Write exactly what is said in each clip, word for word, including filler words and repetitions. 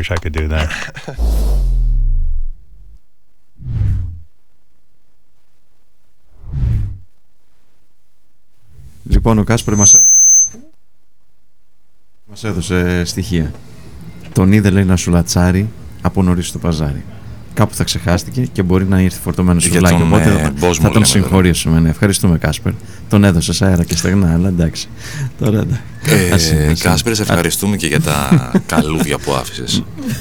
wish I could do that. Λοιπόν, ο Κάσπερ μας, έ... μας έδωσε στοιχεία. Τον είδε, λέει, να σου λατσάρει από νωρίς στο παζάρι. Κάπου θα ξεχάστηκε και μπορεί να ήρθε φορτωμένο σουβλάκι. Οπότε ε, θα, θα τον συγχωρήσουμε. Ναι. Ευχαριστούμε, Κάσπερ. Τον έδωσε αέρα και στεγνά, αλλά εντάξει. Τώρα εντάξει. Ε, ας, ε, Κάσπερ, σε ευχαριστούμε Α... και για τα καλούδια που άφησες.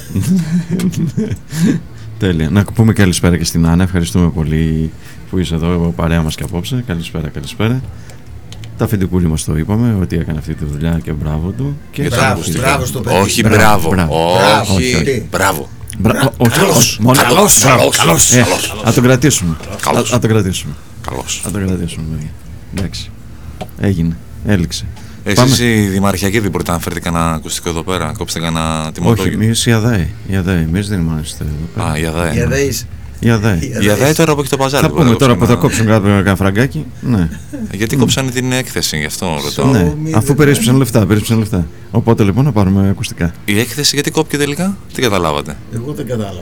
Τέλεια. Να πούμε καλησπέρα και στην Άννα. Ευχαριστούμε πολύ που είσαι εδώ παρέα μας και απόψε. Καλησπέρα, καλησπέρα. Τα αφεντικούλη μας το είπαμε ότι έκανε αυτή τη δουλειά και μπράβο του. Και μπράβο, μπράβο στο παιδί. Όχι, μπράβο. Όχι, μπράβο. Καλώς, καλώς, καλώς. Θα τον κρατήσουμε. Θα τον κρατήσουμε. Καλώς. Θα τον κρατήσουμε, παιδιά. Εντάξει. Έγινε. Έληξε. Εσείς οι δημαρχιακοί δεν μπορείτε να φέρετε κανένα ακουστικό εδώ πέρα, κόψτε κανένα τιμολόγιο? Όχι, εμείς οι ΑΔΑΕ. Οι ΑΔΑΕ, εμείς δεν είμαστε εδώ πέρα. Α, οι ΑΔΑΕ. Η ΑΔΑΕ. Η ΑΔΑΕ τώρα που έχει το παζάρι. Θα πούμε τώρα που θα κόψουν κάποιο φραγκάκι. Ναι. Γιατί κόψανε την έκθεση, γι' αυτό ρωτάω. Ναι, αφού περίσπισαν λεφτά, περίσπισαν λεφτά. Οπότε λοιπόν να πάρουμε ακουστικά. Η έκθεση γιατί κόπηκε τελικά, τι καταλάβατε? Εγώ δεν κατάλαβα.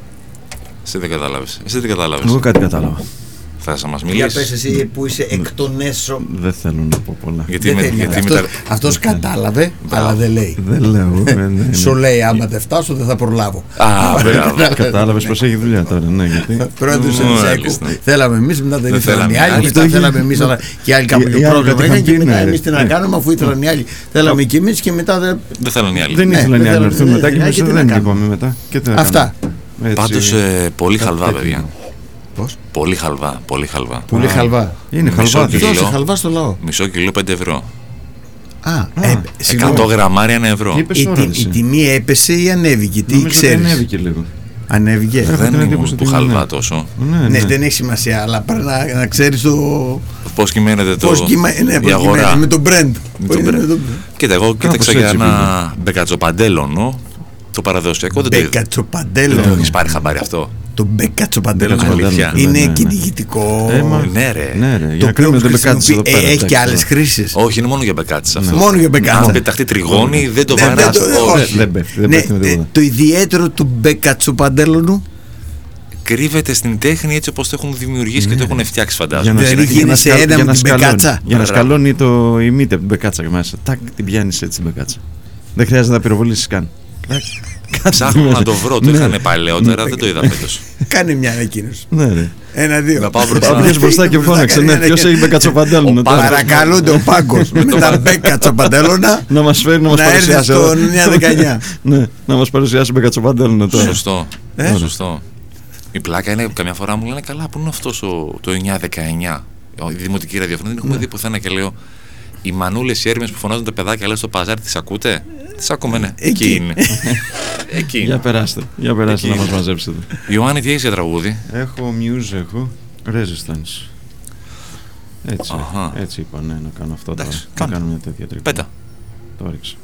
Εσύ δεν κατάλαβες. Εσύ δεν κατάλαβες. Εγώ κάτι κατάλαβα. Θα να μας μιλήσεις. Για πες εσύ που είσαι εκ των έσω. Δεν θέλω να πω πολλά. Γιατί με, γιατί αυτός, με... αυτός κατάλαβε, Μπράβο. αλλά δεν λέει. Δεν λέω. Σου λέει άμα δεν φτάσω δεν θα προλάβω. Α, μπράβο. Κατάλαβες πως έχει δουλειά τώρα. Ναι, γιατί. Πρώτος Ενσέκου. Θέλαμε εμείς, μετά δεν ήθελαν οι άλλοι. Μετά θέλαμε εμείς, αλλά και άλλοι κάποιο πρόβλημα είχαν και μετά εμείς τι να κάνουμε αφού ήθελαν οι άλλοι. Θέλαμε κι εμείς και μετά δεν. Δεν θέλαν οι άλλοι. Δεν ήθελαν οι άλλοι να έρθουν μετά και δεν είπαμε μετά. Αυτά. Πάντως πολύ χαλβά, παιδιά. Πώς? Πολύ χαλβά, πολύ χαλβά. Πολύ χαλβά. Είναι χαλβά. Δώσε χαλβά στο λαό. Μισό κιλό πέντε ευρώ. Α, εκατό γραμμάρια ένα ευρώ. Η τιμή έπεσε ή ανέβηκε? Τι ξέρεις? Ανέβηκε λίγο. Ανέβηκε. Δεν ήμουν του χαλβά τόσο. Ναι, δεν έχει σημασία, αλλά πρέπει να ξέρεις το. Πώς κυμαίνεται το. Η αγορά. Με το brand. Κοίτα, εγώ κοίταξα για ένα μπεκατσοπαντέλονο. Το παραδοσιακό δεν το είδα. Μπεκατσοπαντέλονο. Δεν το έχεις πάρει χαμπάρι αυτό? Το μπεκατσοπαντέλονο είναι κυνηγητικό. Ναι, ρε. Για να κρίνουμε το μπεκάτσι εδώ πέρα. Έχει και άλλες χρήσεις. Όχι, είναι μόνο για μπεκάτσες αυτό. Μόνο για μπεκάτσες. Αν πεταχτεί τριγώνι, δεν το βαράς. Δεν πέφτει με τίποτα. Το ιδιαίτερο του μπεκατσοπαντέλονου κρύβεται στην τέχνη έτσι όπως το έχουν δημιουργήσει και το έχουν φτιάξει, φαντάζομαι. Δηλαδή γίνεσαι ένα με την μπεκάτσα. Για να σκαλώνει το η μύτη από την μπεκάτσα μέσα. Τάκ, την πιάνεις έτσι την μπεκάτσα. Δεν χρειάζεται να πυροβολήσεις καν. Ψάχνω να το βρω, το είχαν παλαιότερα, δεν το είδα φέτος. Κάνε μια ανακοίνωση. Ναι, ένα-δύο. Να πάω μπροστά. Πήγες μπροστά και φώναξε. Ναι, ποιος έχει μπεκατσοπαντέλωνα. Παρακαλούνται ο Πάγκος με τα μπεκατσοπαντέλωνα να μας φέρει να μας παρουσιάσει. Να έρθει στο εννιά δεκαεννιά. Ναι, να μας παρουσιάσει μπεκατσοπαντέλωνα τώρα. Σωστό. Σωστό. Η πλάκα είναι, καμιά φορά μου λένε καλά, πού είναι αυτός το εννιά δεκαεννιά. Η δημοτική ραδιοφωνία δεν έχουμε δει πουθενά και λέω. Οι μανούλες οι έρμες που φωνάζουν τα παιδάκια λέει στο παζάρι, τις ακούτε? Τις ακούμε, ναι. Εκεί είναι. Εκεί είναι. Για περάστε, για περάστε να μας μαζέψετε. Ιωάννη, τι έχεις για τραγούδι? Έχω Muse, έχω Resistance. Έτσι, έτσι είπα, ναι, να κάνω αυτό τώρα. Εντάξει, να κάνω μια τέτοια τρύπα. Πέτα. Το ρίξα.